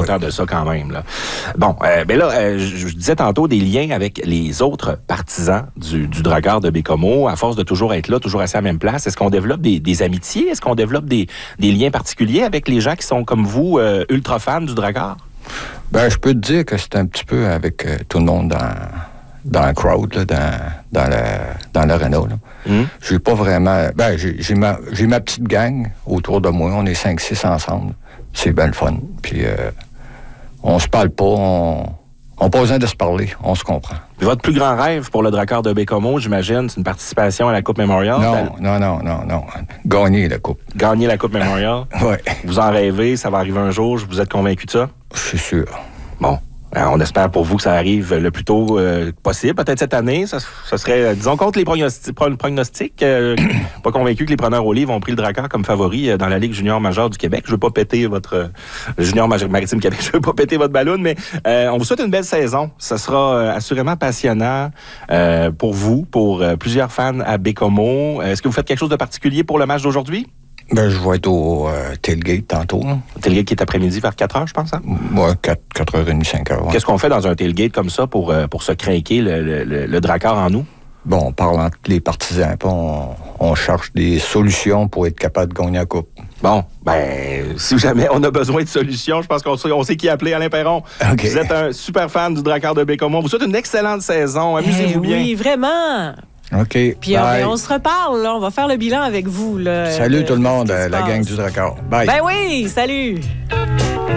content de ça quand même. Là. Bon, ben là, je disais tantôt des liens avec les autres partisans du Drakkar de Baie-Comeau. À force de toujours être là, toujours assis à la même place, est-ce qu'on développe des amitiés? Est-ce qu'on développe des liens particuliers avec les gens qui sont comme vous, ultra fans du Drakkar? Ben, je peux te dire que c'est un petit peu avec tout le monde dans le crowd, là, dans l'aréna. J'ai pas vraiment... Ben, j'ai ma petite gang autour de moi. On est 5-6 ensemble. C'est bien le fun. Puis on se parle pas, on n'a pas besoin de se parler. On se comprend. Puis votre plus grand rêve pour le Drakkar de Baie-Comeau, j'imagine, c'est une participation à la Coupe Memorial? Non. Gagner la Coupe. Gagner la Coupe Memorial? Oui. Vous en rêvez, ça va arriver un jour, vous êtes convaincu de ça? Je suis sûr. Bon. On espère pour vous que ça arrive le plus tôt possible. Peut-être cette année, ça serait, disons, contre les pronostics. Pas convaincu que les preneurs au livre ont pris le Drakkar comme favori dans la Ligue junior majeure du Québec. Je veux pas péter votre junior maritime Québec. Je veux pas péter votre ballon, mais on vous souhaite une belle saison. Ça sera assurément passionnant pour vous, pour plusieurs fans à Baie-Comeau. Est-ce que vous faites quelque chose de particulier pour le match d'aujourd'hui? Ben, je vais être au tailgate tantôt. Tailgate qui est après-midi vers 4h, je pense, hein? Oui, 4h30, 5h. Ouais. Qu'est-ce qu'on fait dans un tailgate comme ça pour se craquer le Drakkar en nous? Bon, on parle entre les partisans, puis on cherche des solutions pour être capable de gagner la Coupe. Bon, ben, si jamais on a besoin de solutions, je pense qu'on sait qui appeler, Alain Perron. Okay. Vous êtes un super fan du Drakkar de Baie-Comeau. Vous souhaitez une excellente saison. Amusez-vous bien. Oui, vraiment. OK. Puis on se reparle, là. On va faire le bilan avec vous. Là, salut tout le monde, la gang du Drakkar. Bye. Ben oui, salut.